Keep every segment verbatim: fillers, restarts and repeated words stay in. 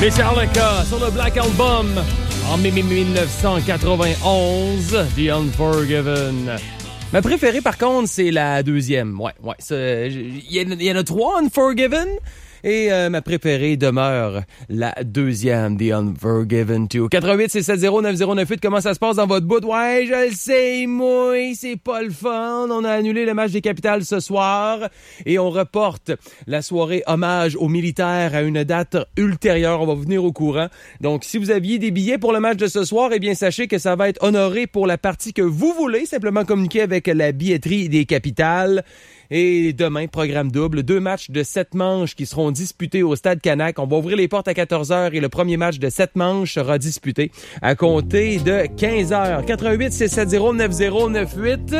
Metallica sur le Black Album en dix-neuf cent quatre-vingt-onze, The Unforgiven. Ma préférée, par contre, c'est la deuxième. Ouais, ouais. Il y, y en a trois, Unforgiven. Et euh, ma préférée demeure la deuxième, The Unforgiven deux. quatre un huit six sept zéro neuf zéro neuf huit, comment ça se passe dans votre bout? Ouais, je le sais, moi, c'est pas le fun. On a annulé le match des Capitals ce soir et on reporte la soirée hommage aux militaires à une date ultérieure. On va vous tenir au courant. Donc, si vous aviez des billets pour le match de ce soir, eh bien, sachez que ça va être honoré pour la partie que vous voulez. Simplement communiquer avec la billetterie des Capitals. Et demain, programme double, deux matchs de sept manches qui seront disputés au Stade Canac. On va ouvrir les portes à quatorze heures et le premier match de sept manches sera disputé à compter de quinze heures. quatre un huit six sept zéro neuf zéro neuf huit.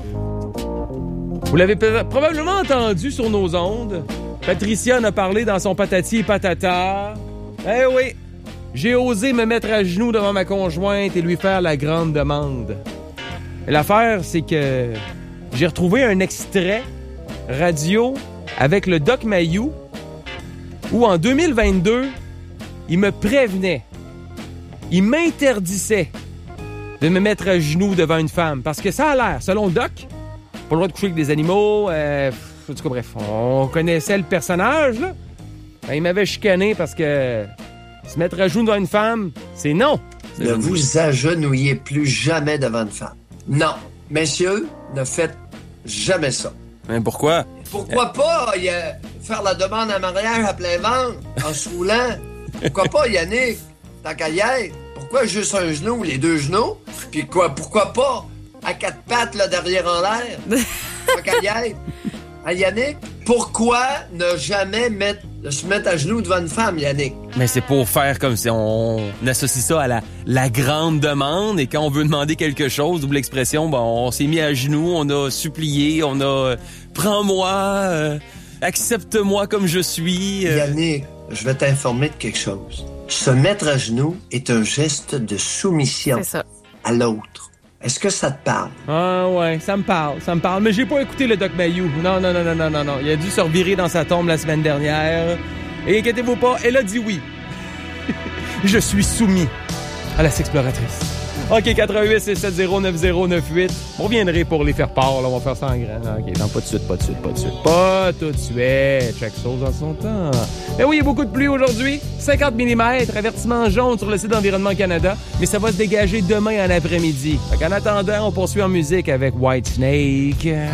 Vous l'avez p- probablement entendu sur nos ondes. Patricia en a parlé dans son patati et patata. Eh oui, j'ai osé me mettre à genoux devant ma conjointe et lui faire la grande demande. Et l'affaire, c'est que j'ai retrouvé un extrait radio avec le Doc Mayou où en deux mille vingt-deux, il me prévenait, il m'interdisait de me mettre à genoux devant une femme parce que ça a l'air, selon le Doc, pas le droit de coucher avec des animaux, euh, en tout cas bref, on connaissait le personnage là. Ben, il m'avait chicané parce que se mettre à genoux devant une femme, c'est non. C'est ne vous agenouillez plus jamais devant une femme. Non, messieurs, ne faites jamais ça. Mais pourquoi? Pourquoi pas y a, faire la demande en mariage à plein ventre, en se roulant? Pourquoi pas, Yannick? Tant qu'à y être. Pourquoi juste un genou ou les deux genoux? Puis quoi, pourquoi pas à quatre pattes, là, derrière en l'air? Tant qu'à y être. Hein, Yannick? Pourquoi ne jamais mettre, se mettre à genoux devant une femme, Yannick? Mais c'est pour faire comme si on associe ça à la, la grande demande et quand on veut demander quelque chose, double expression, bon, on s'est mis à genoux, on a supplié, on a euh, prends-moi, euh, accepte-moi comme je suis. Euh... Yannick, je vais t'informer de quelque chose. Se mettre à genoux est un geste de soumission à l'autre. Est-ce que ça te parle? Ah ouais, ça me parle, ça me parle. Mais j'ai pas écouté le Doc Mayou. Non, non, non, non, non, non, non. Il a dû se revirer dans sa tombe la semaine dernière. Et inquiétez-vous pas, elle a dit oui. Je suis soumis à la sexploratrice. OK, quatre un huit six sept zéro neuf zéro neuf huit. On reviendrait pour les faire part, là. On va faire ça en grand. OK, non, pas de suite, pas de suite, pas de suite. Pas tout de suite. Chaque chose en son temps. Mais oui, il y a beaucoup de pluie aujourd'hui. cinquante millimètres. Avertissement jaune sur le site d'Environnement Canada. Mais ça va se dégager demain en après-midi. Fait qu'en attendant, on poursuit en musique avec Whitesnake.